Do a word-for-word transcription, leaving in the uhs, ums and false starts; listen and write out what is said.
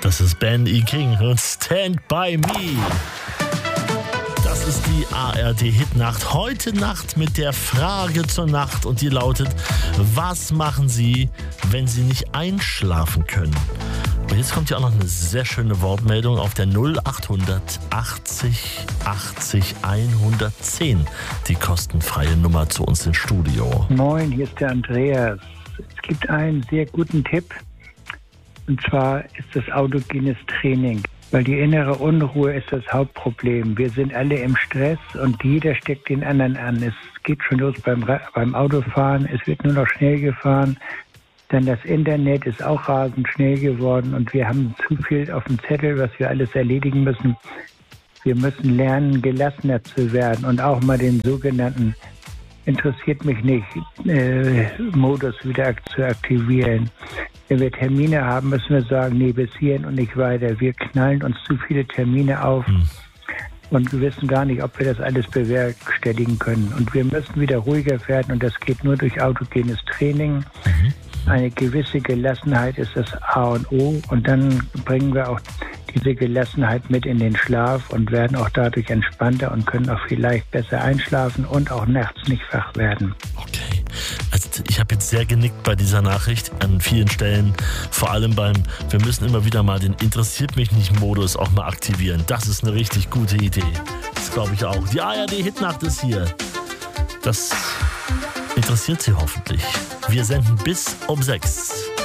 Das ist Ben E. King und Stand By Me. Das ist die A R D-Hitnacht. Heute Nacht mit der Frage zur Nacht und die lautet: Was machen Sie, wenn Sie nicht einschlafen können? Und jetzt kommt ja auch noch eine sehr schöne Wortmeldung auf der null achthundert achtzig achtzig hundertzehn. Die kostenfreie Nummer zu uns ins Studio. Moin, hier ist der Andreas. Es gibt einen sehr guten Tipp. Und zwar ist das autogenes Training. Weil die innere Unruhe ist das Hauptproblem. Wir sind alle im Stress und jeder steckt den anderen an. Es geht schon los beim, beim Autofahren. Es wird nur noch schnell gefahren. Dann das Internet ist auch rasend schnell geworden und wir haben zu viel auf dem Zettel, was wir alles erledigen müssen. Wir müssen lernen, gelassener zu werden und auch mal den sogenannten interessiert mich nicht äh, Modus wieder zu aktivieren. Wenn wir Termine haben, müssen wir sagen, nee, bis hierhin und nicht weiter. Wir knallen uns zu viele Termine auf hm. und wir wissen gar nicht, ob wir das alles bewerkstelligen können. Und wir müssen wieder ruhiger werden und das geht nur durch autogenes Training. Mhm. Eine gewisse Gelassenheit ist das A und O und dann bringen wir auch diese Gelassenheit mit in den Schlaf und werden auch dadurch entspannter und können auch vielleicht besser einschlafen und auch nachts nicht wach werden. Okay, also ich habe jetzt sehr genickt bei dieser Nachricht an vielen Stellen, vor allem beim, wir müssen immer wieder mal den Interessiert-mich-nicht-Modus auch mal aktivieren. Das ist eine richtig gute Idee. Das glaube ich auch. Die A R D-Hitnacht ist hier. Das interessiert Sie hoffentlich. Wir senden bis um sechs.